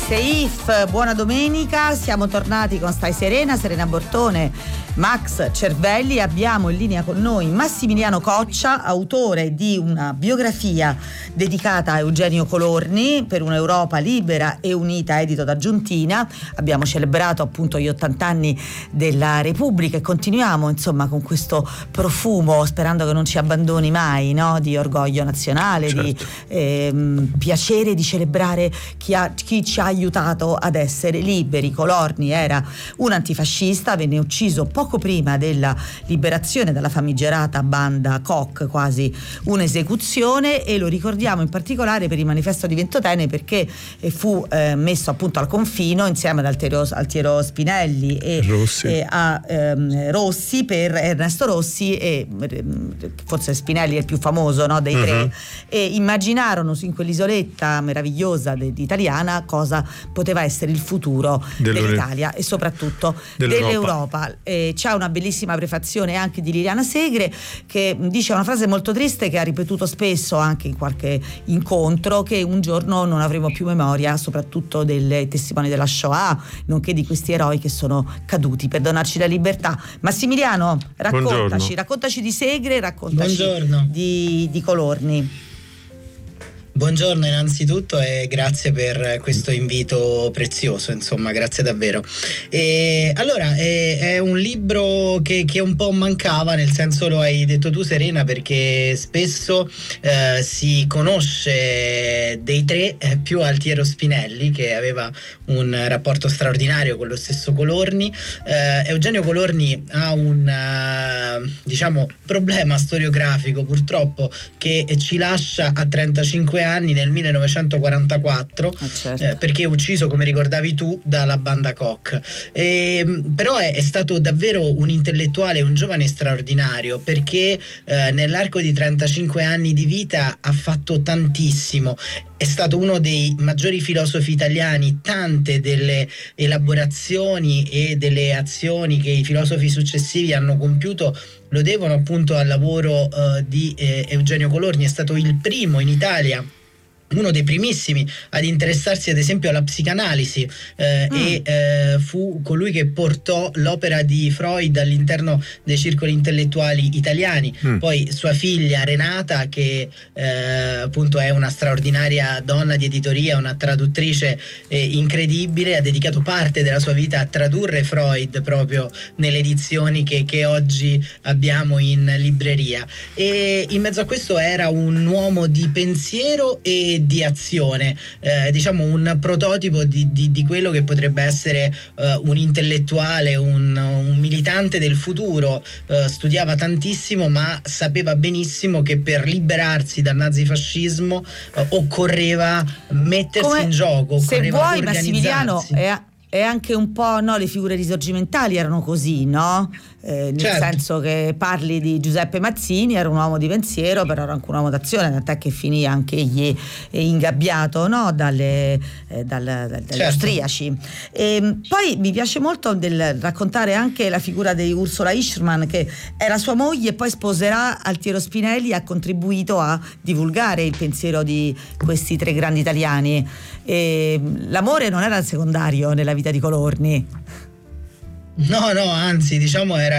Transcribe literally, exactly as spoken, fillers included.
Seif, buona domenica, siamo tornati con Stai Serena, Serena Bortone, Max Cervelli. Abbiamo in linea con noi Massimiliano Coccia, autore di una biografia dedicata a Eugenio Colorni per un'Europa libera e unita, edito da Giuntina. Abbiamo celebrato appunto gli ottanta anni della Repubblica e continuiamo insomma con questo profumo, sperando che non ci abbandoni mai, no? Di orgoglio nazionale, certo. di ehm, piacere di celebrare chi, ha, chi ci ha aiutato ad essere liberi. Colorni era un antifascista, venne ucciso poco prima della liberazione dalla famigerata banda Koch, quasi un'esecuzione, e lo ricordiamo in particolare per il manifesto di Ventotene perché fu eh, messo appunto al confino insieme ad Altiero, Altiero Spinelli e, Rossi. e a ehm, Rossi per Ernesto Rossi, e forse Spinelli è il più famoso, no, dei uh-huh. tre, e immaginarono in quell'isoletta meravigliosa de, di italiana cosa poteva essere il futuro Dell'Ore... dell'Italia e soprattutto dell'Europa, dell'Europa. E c'è una bellissima prefazione anche di Liliana Segre che dice una frase molto triste che ha ripetuto spesso anche in qualche incontro, che un giorno non avremo più memoria soprattutto dei testimoni della Shoah, nonché di questi eroi che sono caduti per donarci la libertà. Massimiliano, raccontaci, Buongiorno. raccontaci di Segre, raccontaci Buongiorno. di, di Colorni. Buongiorno innanzitutto e grazie per questo invito prezioso, insomma, grazie davvero. E allora è, è un libro che, che un po' mancava, nel senso, lo hai detto tu Serena, perché spesso eh, si conosce dei tre eh, più Altiero Spinelli, che aveva un rapporto straordinario con lo stesso Colorni. eh, Eugenio Colorni ha un uh, diciamo problema storiografico purtroppo che ci lascia a trentacinque anni nel millenovecentoquarantaquattro, ah, certo. eh, perché è ucciso, come ricordavi tu, dalla banda Koch. E, però è, è stato davvero un intellettuale, un giovane straordinario, perché eh, nell'arco di trentacinque anni di vita ha fatto tantissimo. È stato uno dei maggiori filosofi italiani. Tante delle elaborazioni e delle azioni che i filosofi successivi hanno compiuto lo devono appunto al lavoro uh, di eh, Eugenio Colorni. È stato il primo in Italia, uno dei primissimi ad interessarsi ad esempio alla psicanalisi, eh, mm. e eh, fu colui che portò l'opera di Freud all'interno dei circoli intellettuali italiani. Mm. Poi sua figlia Renata, che eh, appunto è una straordinaria donna di editoria, una traduttrice eh, incredibile, ha dedicato parte della sua vita a tradurre Freud proprio nelle edizioni che, che oggi abbiamo in libreria. E in mezzo a questo era un uomo di pensiero e di azione, eh, diciamo un prototipo di, di, di quello che potrebbe essere uh, un intellettuale, un, un militante del futuro. Uh, studiava tantissimo, ma sapeva benissimo che per liberarsi dal nazifascismo uh, occorreva mettersi Come, in gioco, se vuoi Massimiliano, è, è anche un po', no, le figure risorgimentali erano così, no? Eh, nel certo. senso che parli di Giuseppe Mazzini, era un uomo di pensiero, però era anche un uomo d'azione, tant'è che finì anche egli ingabbiato, no? dalle, eh, dal, dal, dagli certo. austriaci. E poi mi piace molto del raccontare anche la figura di Ursula Hirschman, che era sua moglie e poi sposerà Altiero Spinelli, ha contribuito a divulgare il pensiero di questi tre grandi italiani. E l'amore non era il secondario nella vita di Colorni. No, no, anzi, diciamo era